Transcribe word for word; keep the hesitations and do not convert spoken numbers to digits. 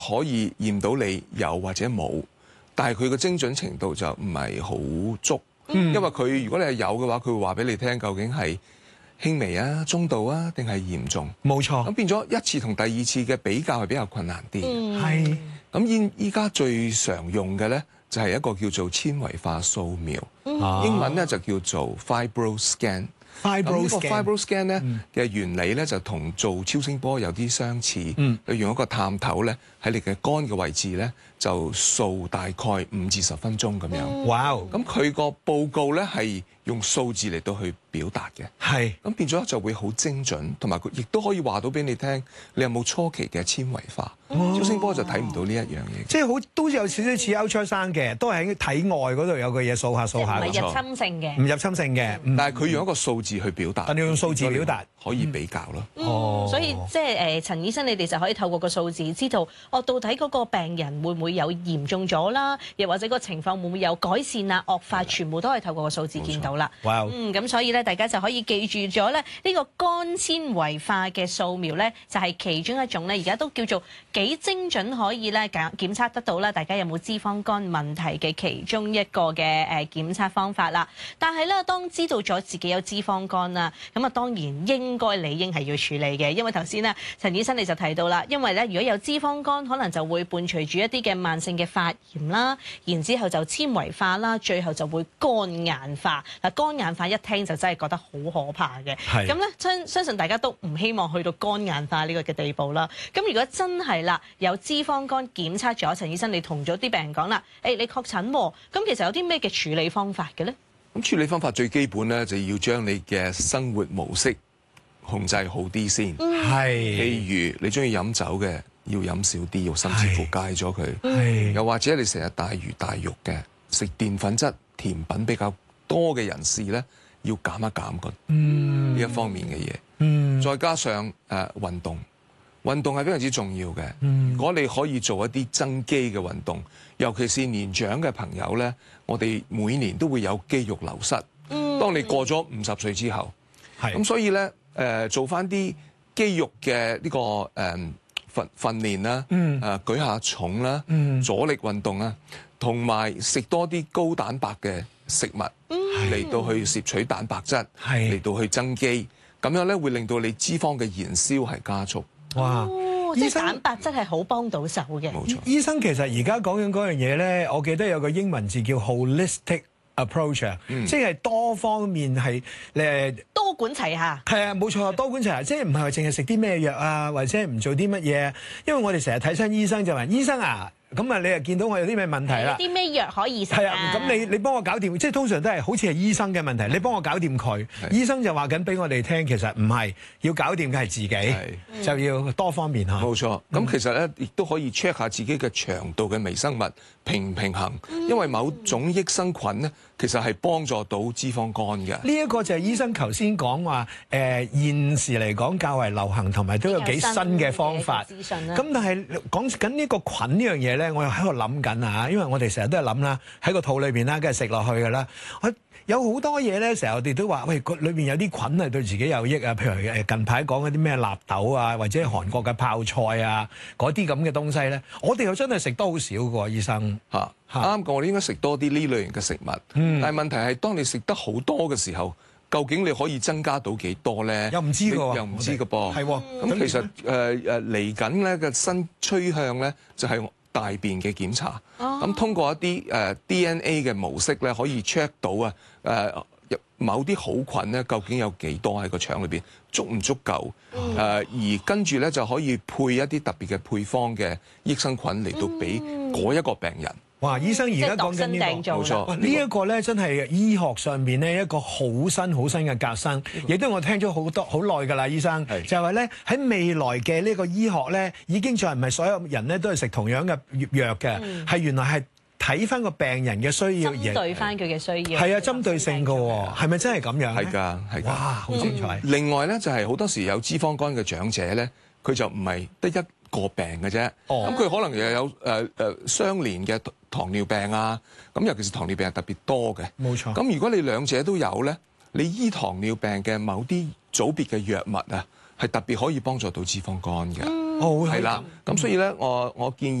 可以驗到你有或者冇，但係佢個精準程度就唔係好足，嗯、因為佢如果你係有嘅話，佢會話俾你聽究竟係輕微啊、中度啊定係嚴重。 冇錯。咁變咗一次同第二次嘅比較係比較困難啲。 係、嗯。 咁依依家最常用嘅咧就係一個叫做纖維化掃描，嗯、英文咧就叫做 FibroScan。Fibro 咁呢個 FibroScan 咧嘅原理咧就同做超聲波有啲相似，佢、嗯、用一個探頭咧喺你嘅肝嘅位置咧就掃大概五至十分鐘咁樣。哇！咁佢個報告咧係用數字嚟到去表達嘅，係咁變咗就會好精準，同埋佢亦都可以話到俾你聽，你有冇初期嘅纖維化。哦、超聲波就睇唔到呢一樣嘢， 即係好都有少少似 ultrasound嘅，都係喺體外嗰度有個嘢掃下掃下。 唔係入侵性嘅， 唔入侵性嘅， 嗯、但係佢用一個數字去表達。 但你用數字表達可以比較咯。 嗯嗯、所以即係誒陳醫生，你哋就可以透過個數字知道，哦到底嗰個病人會唔會有嚴重咗啦，又或者個情況會唔會有改善啊、惡化，全部都係透過個數字見到啦。哇！嗯，咁所以咧，大家就可以記住咗咧，呢個肝纖維化嘅掃描咧，就係其中一種咧，而家都叫做幾精準可以咧檢檢測得到啦。大家有冇脂肪肝問題嘅其中一個嘅誒檢測方法啦？但係咧，當知道咗自己有脂肪肝啦，咁啊當然應該理應係要處理嘅，因為頭先咧陳醫生你就提到啦，因為咧如果有脂肪肝，可能就會伴隨住一啲嘅慢性嘅發炎啦，然之後就纖維化啦，最後就會肝硬化。嗱，肝硬化一聽就真係覺得好可怕嘅。咁咧相相信大家都唔希望去到肝硬化呢個嘅地步啦。咁如果真係啦有脂肪肝檢測咗，陳醫生你同咗啲病人講啦，誒、欸、你確診喎，咁其實有啲咩嘅處理方法嘅咧？ 咁處理方法最基本咧，就要將你嘅生活模式控制好啲先。係、嗯，譬如你中意飲酒嘅，要飲少啲，甚至乎戒咗佢。又或者你成日大魚大肉嘅，食澱粉質甜品比較多嘅人士咧，要減一減個呢一方面嘅嘢。嗯，再加上誒、呃、運動。運動係非常之重要嘅。如果你可以做一啲增肌嘅運動，尤其是年長嘅朋友咧，我哋每年都會有肌肉流失。當你過咗五十歲之後，係咁，所以咧誒、呃、做翻啲肌肉嘅呢、這個誒訓訓練啦，誒、嗯呃、舉下重啦，阻力運動啦，同埋食多啲高蛋白嘅食物嚟到去攝取蛋白質，嚟到去增肌，咁樣咧會令到你脂肪嘅燃燒係加速。 哇！ 哦、即係蛋白質係好幫到手嘅。 冇錯。 醫生其實而家講緊嗰樣嘢咧，我記得有個英文字叫 holistic approach，、嗯、即係多方面係誒多管齊下。係啊，冇錯，多管齊下，即係唔係話淨係食啲咩藥啊，或者唔做啲乜嘢？因為我哋成日睇親醫生就話：醫生啊，咁啊，你又見到我有啲咩問題啦？ 啲咩藥可以食？ 係啊，咁你你幫我搞掂，即係通常都係好似係醫生嘅問題，你幫我搞掂佢。醫生就話緊俾我哋聽，其實唔係要搞掂嘅係自己，就要多方面嚇。 冇錯，咁、嗯、其實咧亦都可以 check 下自己嘅腸道嘅微生物平唔平衡，嗯、因為某種益生菌咧，其實係幫助到脂肪肝嘅。呢一個就係醫生頭先講話，誒、呃、現時嚟講較為流行同埋都有幾新嘅方法。咁但係講緊呢個菌呢樣嘢咧，我又喺度諗緊啊，因為我哋成日都係諗啦，喺個肚裏邊啦，梗係食落去㗎啦。我有好多嘢咧，成日我哋都話，喂，個裏邊有啲菌係對自己有益啊。譬如誒近排講嗰啲咩納豆啊，或者韓國嘅泡菜啊，嗰啲咁嘅東西咧，我哋又真係食得好少㗎喎，醫生嚇。啱講，我哋應該食多啲呢類型嘅食物。嗯、但係問題係，當你食得好多嘅時候，究竟你可以增加到幾多咧？又唔知㗎喎，又唔知㗎噃。係喎。咁其實誒誒嚟緊咧嘅新趨向咧，就係、是、大便嘅檢查。咁、哦、通過一啲誒、呃、D N A 嘅模式咧，可以 check 到啊誒、呃、某啲好菌咧，究竟有幾多喺個腸裏邊，足唔足夠？誒、嗯呃、而跟住咧就可以配一啲特別嘅配方嘅益生菌嚟到俾嗰一個病人。哇！醫生而家講緊呢個冇錯，呢一個咧真係醫學上邊咧一個好新好新嘅革新，亦都我聽咗好多好耐㗎啦。醫生就係話咧喺未來嘅呢個醫學咧，已經再唔係所有人咧都係食同樣嘅藥嘅，係、嗯、原來係睇翻個病人嘅需要， 針對翻佢嘅需要。係啊，針對性㗎喎，係咪真係咁樣？係㗎，係㗎。哇，好精彩！嗯、 另外咧就係好多時有脂肪肝嘅長者咧，佢就唔係得一個病嘅啫。哦，咁佢可能又有誒誒相連嘅糖尿病啊，咁尤其是糖尿病係特別多嘅。冇錯。咁如果你兩者都有咧，你醫糖尿病嘅某啲組別嘅藥物啊，係特別可以幫助到脂肪肝嘅。嗯哦， 係啦。咁所以咧，我我建議。